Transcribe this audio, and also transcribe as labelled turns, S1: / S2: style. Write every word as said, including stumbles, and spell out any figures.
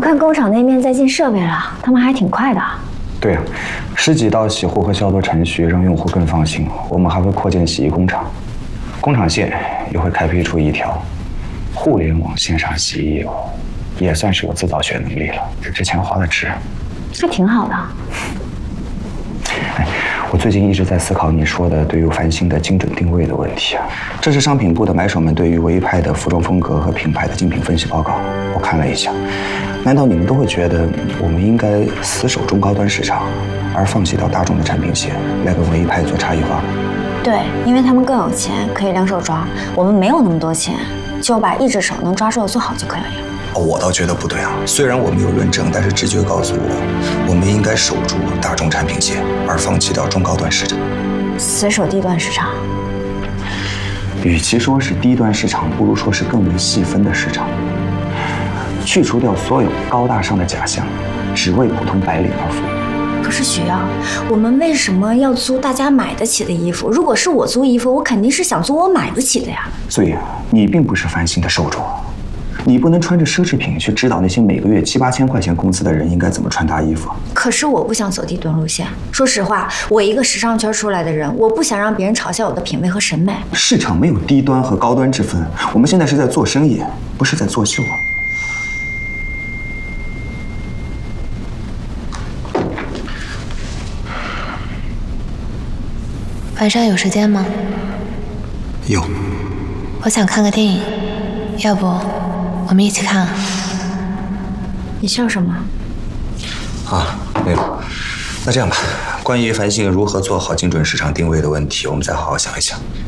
S1: 看工厂那边在进设备了，他们还挺快的。
S2: 对啊，十几道洗护和消毒程序让用户更放心。我们还会扩建洗衣工厂，工厂线也会开辟出一条互联网线上洗衣业务，也算是有自导学能力了。这钱花的值，
S1: 还挺好的。
S2: 哎，我最近一直在思考你说的对于繁星的精准定位的问题啊。这是商品部的买手们对于唯一派的服装风格和品牌的竞品分析报告，我看了一下。难道你们都会觉得我们应该死守中高端市场，而放弃到大众的产品线，来跟唯一派做差异化？
S1: 对，因为他们更有钱，可以两手抓。我们没有那么多钱，就把一只手能抓住的做好就可以了。
S2: 哦，我倒觉得不对啊。虽然我没有论证，但是直觉告诉我，我们应该守住大众产品线，而放弃掉中高端市场。
S1: 死守低端市场。
S2: 与其说是低端市场，不如说是更为细分的市场。去除掉所有高大上的假象，只为普通白领而服务。
S1: 可是许阳，我们为什么要租大家买得起的衣服？如果是我租衣服，我肯定是想租我买得起的呀。
S2: 所以，你并不是繁星的受众，你不能穿着奢侈品去指导那些每个月七八千块钱工资的人应该怎么穿搭衣服。
S1: 可是我不想走低端路线。说实话，我一个时尚圈出来的人，我不想让别人嘲笑我的品味和审美。
S2: 市场没有低端和高端之分，我们现在是在做生意，不是在作秀啊。
S3: 晚上有时间吗？
S2: 有。
S3: 我想看个电影，要不我们一起看？
S1: 你笑什么？
S2: 啊，没有。那这样吧，关于繁星如何做好精准市场定位的问题，我们再好好想一想。